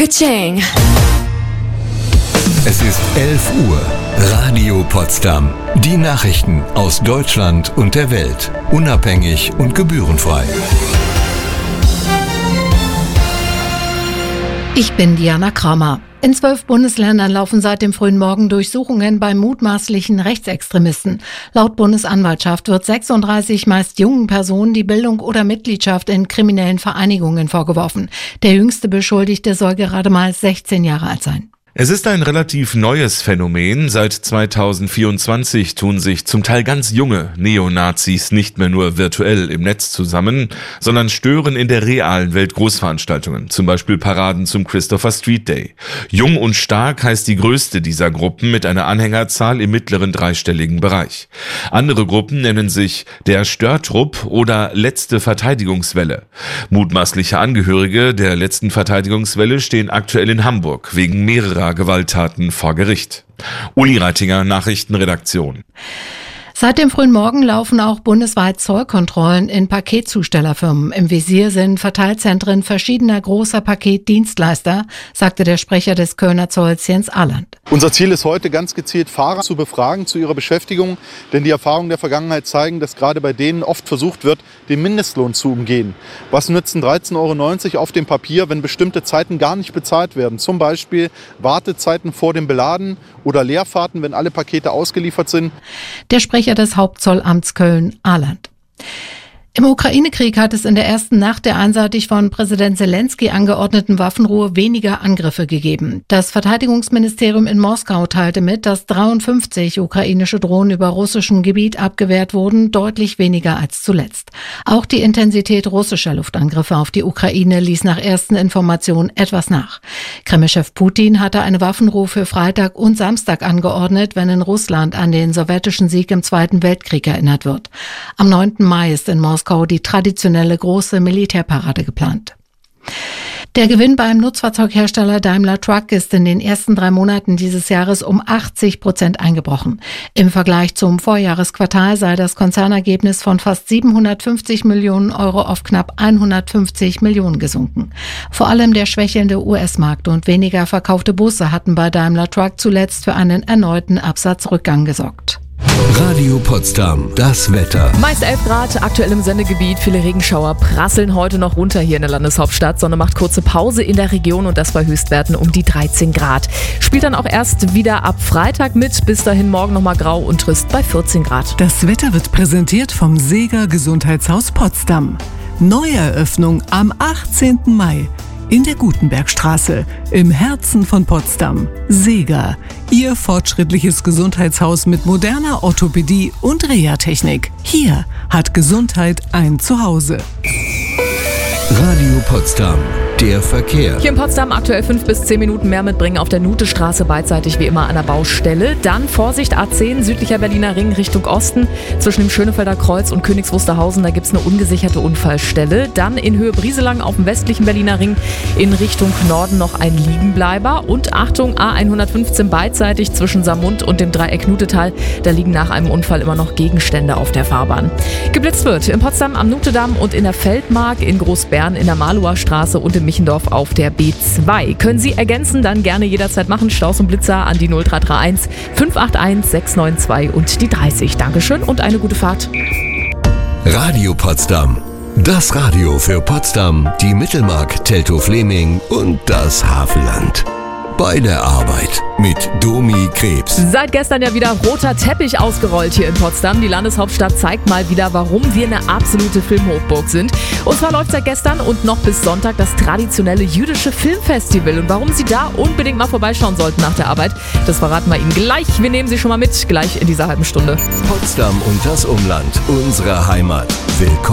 Ka-ching. Es ist 11 Uhr. Radio Potsdam. Die Nachrichten aus Deutschland und der Welt. Unabhängig und gebührenfrei. Ich bin Diana Kramer. In 12 Bundesländern laufen seit dem frühen Morgen Durchsuchungen bei mutmaßlichen Rechtsextremisten. Laut Bundesanwaltschaft wird 36 meist jungen Personen die Bildung oder Mitgliedschaft in kriminellen Vereinigungen vorgeworfen. Der jüngste Beschuldigte soll gerade mal 16 Jahre alt sein. Es ist ein relativ neues Phänomen. Seit 2024 tun sich zum Teil ganz junge Neonazis nicht mehr nur virtuell im Netz zusammen, sondern stören in der realen Welt Großveranstaltungen, zum Beispiel Paraden zum Christopher Street Day. Jung und Stark heißt die größte dieser Gruppen mit einer Anhängerzahl im mittleren dreistelligen Bereich. Andere Gruppen nennen sich der Störtrupp oder Letzte Verteidigungswelle. Mutmaßliche Angehörige der letzten Verteidigungswelle stehen aktuell in Hamburg wegen mehrerer Gewalttaten vor Gericht. Uli Reitinger, Nachrichtenredaktion. Seit dem frühen Morgen laufen auch bundesweit Zollkontrollen in Paketzustellerfirmen. Im Visier sind Verteilzentren verschiedener großer Paketdienstleister, sagte der Sprecher des Kölner Zolls Jens Ahland. Unser Ziel ist heute ganz gezielt, Fahrer zu befragen zu ihrer Beschäftigung, denn die Erfahrungen der Vergangenheit zeigen, dass gerade bei denen oft versucht wird, den Mindestlohn zu umgehen. Was nützen 13,90 € auf dem Papier, wenn bestimmte Zeiten gar nicht bezahlt werden? Zum Beispiel Wartezeiten vor dem Beladen oder Leerfahrten, wenn alle Pakete ausgeliefert sind. Der Sprecher des Hauptzollamts Köln, Ahland. Im Ukraine-Krieg hat es in der ersten Nacht der einseitig von Präsident Zelensky angeordneten Waffenruhe weniger Angriffe gegeben. Das Verteidigungsministerium in Moskau teilte mit, dass 53 ukrainische Drohnen über russischem Gebiet abgewehrt wurden, deutlich weniger als zuletzt. Auch die Intensität russischer Luftangriffe auf die Ukraine ließ nach ersten Informationen etwas nach. Kreml-Chef Putin hatte eine Waffenruhe für Freitag und Samstag angeordnet, wenn in Russland an den sowjetischen Sieg im Zweiten Weltkrieg erinnert wird. Am 9. Mai ist in Moskau die traditionelle große Militärparade geplant. Der Gewinn beim Nutzfahrzeughersteller Daimler Truck ist in den ersten 3 Monaten dieses Jahres um 80% eingebrochen. Im Vergleich zum Vorjahresquartal sei das Konzernergebnis von fast 750 Millionen € auf knapp 150 Millionen gesunken. Vor allem der schwächelnde US-Markt und weniger verkaufte Busse hatten bei Daimler Truck zuletzt für einen erneuten Absatzrückgang gesorgt. Radio Potsdam, das Wetter. Meist 11 Grad, aktuell im Sendegebiet. Viele Regenschauer prasseln heute noch runter hier in der Landeshauptstadt. Sonne macht kurze Pause in der Region und das bei Höchstwerten um die 13 Grad. Spielt dann auch erst wieder ab Freitag mit. Bis dahin morgen nochmal grau und trist bei 14 Grad. Das Wetter wird präsentiert vom Seeger Gesundheitshaus Potsdam. Neueröffnung am 18. Mai. In der Gutenbergstraße, im Herzen von Potsdam. Seeger, Ihr fortschrittliches Gesundheitshaus mit moderner Orthopädie und Reha-Technik. Hier hat Gesundheit ein Zuhause. Radio Potsdam, der Verkehr. Hier in Potsdam aktuell 5 bis 10 Minuten mehr mitbringen auf der Nutestraße, beidseitig wie immer an der Baustelle. Dann Vorsicht A10, südlicher Berliner Ring Richtung Osten. Zwischen dem Schönefelder Kreuz und Königs Wusterhausen, da gibt es eine ungesicherte Unfallstelle. Dann in Höhe Brieselang auf dem westlichen Berliner Ring in Richtung Norden noch ein Liegenbleiber. Und Achtung, A115 beidseitig zwischen Saarmund und dem Dreieck Nutetal. Da liegen nach einem Unfall immer noch Gegenstände auf der Fahrbahn. Geblitzt wird in Potsdam am Nutedamm und in der Feldmark, in Großbern in der Maluer Straße und in Michendorf auf der B2. Können Sie ergänzen, dann gerne jederzeit machen. Staus und Blitzer an die 0331 581 692 und die 30. Dankeschön und eine gute Fahrt. Radio Potsdam. Das Radio für Potsdam, die Mittelmark, Teltow-Fleming und das Havelland. Bei der Arbeit mit Domi Krebs. Seit gestern ja wieder roter Teppich ausgerollt hier in Potsdam. Die Landeshauptstadt zeigt mal wieder, warum wir eine absolute Filmhochburg sind. Und zwar läuft seit gestern und noch bis Sonntag das traditionelle jüdische Filmfestival. Und warum Sie da unbedingt mal vorbeischauen sollten nach der Arbeit, das verraten wir Ihnen gleich. Wir nehmen Sie schon mal mit, gleich in dieser halben Stunde. Potsdam und das Umland, unsere Heimat. Willkommen.